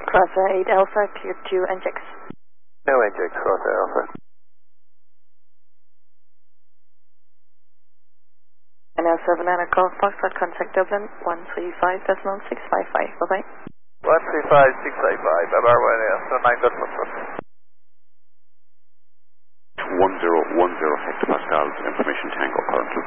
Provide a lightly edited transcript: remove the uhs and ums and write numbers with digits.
Crossa 8 Alpha, Pier 2 NJX. No NJX, Crossa Alpha. And now 7 Golf Foxtrot, contact Dublin 135.655. Bye-bye. 135.655, Bye-bye, 1010 hectopascals, information tango current.